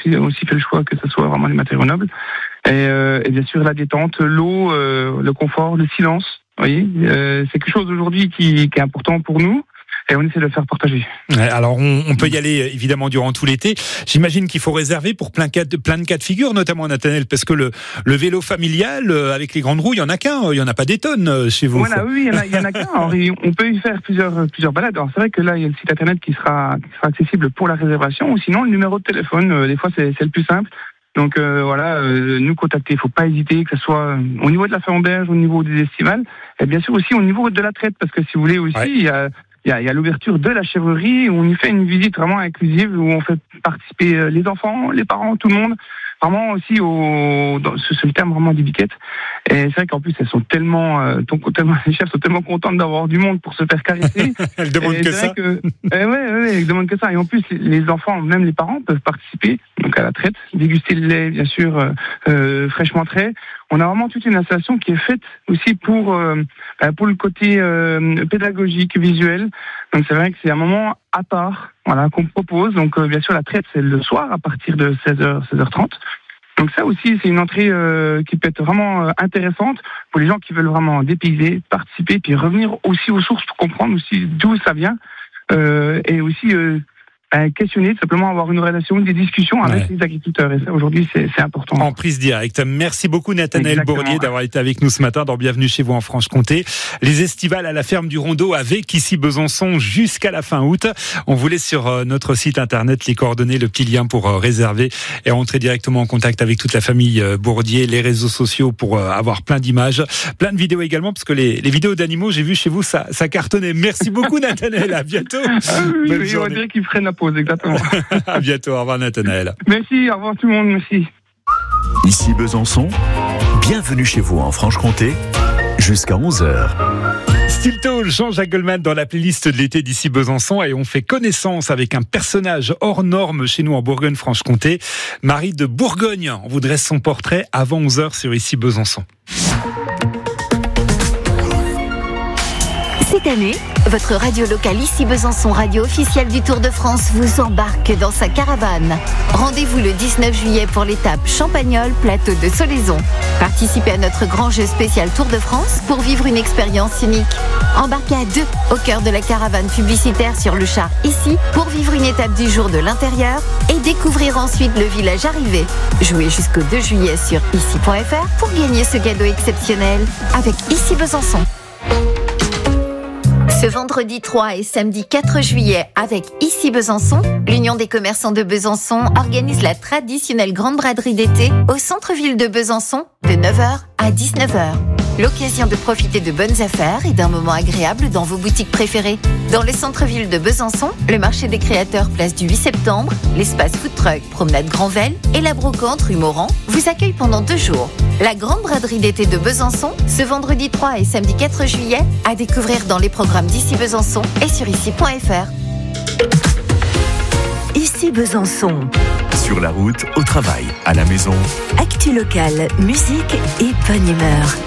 aussi fait le choix que ce soit vraiment des matériaux nobles. Et bien sûr la détente, l'eau, le confort, le silence. Vous voyez, c'est quelque chose aujourd'hui qui est important pour nous. Et on essaie de le faire partager. Alors, on peut y aller évidemment durant tout l'été. J'imagine qu'il faut réserver pour plein de cas de figure, notamment Nathanaël, parce que le vélo familial avec les grandes roues, il y en a qu'un, il y en a pas des tonnes chez vous. Voilà, oui, il y en a qu'un. Alors, on peut y faire plusieurs balades. Alors, c'est vrai que là, il y a le site internet qui sera accessible pour la réservation, ou sinon le numéro de téléphone. Des fois, c'est le plus simple. Donc nous contacter, il faut pas hésiter, que ce soit au niveau de la Flamberge, au niveau des estivales, et bien sûr aussi au niveau de la traite, parce que si vous voulez aussi, il y a l'ouverture de la chèvrerie, où on y fait une visite vraiment inclusive, où on fait participer les enfants, les parents, tout le monde, vraiment aussi sur le terme vraiment des biquettes. Et c'est vrai qu'en plus elles sont les chefs sont tellement contentes d'avoir du monde pour se faire caresser. Elles demandent que ça. Elles demandent que ça. Et en plus les enfants, même les parents peuvent participer donc à la traite, déguster le lait bien sûr fraîchement trait. On a vraiment toute une installation qui est faite aussi pour le côté pédagogique, visuel. Donc c'est vrai que c'est un moment à part, qu'on propose. Donc bien sûr la traite c'est le soir à partir de 16h30. Donc ça aussi c'est une entrée qui peut être vraiment intéressante pour les gens qui veulent vraiment dépayser, participer, puis revenir aussi aux sources pour comprendre aussi d'où ça vient et aussi questionner, simplement avoir une relation, des discussions avec les agriculteurs. Et ça, aujourd'hui, c'est important. En prise directe. Merci beaucoup, Nathanaël Bourdier, d'avoir été avec nous ce matin dans Bienvenue chez vous en Franche-Comté. Les estivales à la ferme du Rondeau avec ici Besançon jusqu'à la fin août. On vous laisse sur notre site internet les coordonnées, le petit lien pour réserver et entrer directement en contact avec toute la famille Bourdier, les réseaux sociaux pour avoir plein d'images, plein de vidéos également, parce que les vidéos d'animaux, j'ai vu chez vous, ça cartonnait. Merci beaucoup, Nathanaël. À bientôt. Oui, on dirait qu'ils prennent la pause, exactement. À bientôt. Au revoir, Nathanaël. Merci, au revoir tout le monde, merci. Ici Besançon, bienvenue chez vous en Franche-Comté, jusqu'à 11h. Stilto, Jean-Jacques Goldman dans la playlist de l'été d'Ici Besançon, et on fait connaissance avec un personnage hors norme chez nous en Bourgogne-Franche-Comté, Marie de Bourgogne. On vous dresse son portrait avant 11h sur Ici Besançon. Cette année, votre radio locale Ici Besançon, radio officielle du Tour de France, vous embarque dans sa caravane. Rendez-vous le 19 juillet pour l'étape Champagnole-Plateau de Solaison. Participez à notre grand jeu spécial Tour de France pour vivre une expérience unique. Embarquez à deux au cœur de la caravane publicitaire sur le char Ici pour vivre une étape du jour de l'intérieur et découvrir ensuite le village arrivé. Jouez jusqu'au 2 juillet sur ici.fr pour gagner ce cadeau exceptionnel avec Ici Besançon. Ce vendredi 3 et samedi 4 juillet, avec Ici Besançon, l'Union des commerçants de Besançon organise la traditionnelle grande braderie d'été au centre-ville de Besançon de 9h à 19h. L'occasion de profiter de bonnes affaires et d'un moment agréable dans vos boutiques préférées. Dans le centre-ville de Besançon, le marché des créateurs place du 8 septembre, l'espace food truck promenade Grandvel et la brocante rue Morand vous accueillent pendant 2 jours. La grande braderie d'été de Besançon, ce vendredi 3 et samedi 4 juillet, à découvrir dans les programmes d'Ici Besançon et sur ici.fr. Ici Besançon. Sur la route, au travail, à la maison. Actu locale, musique et bonne humeur.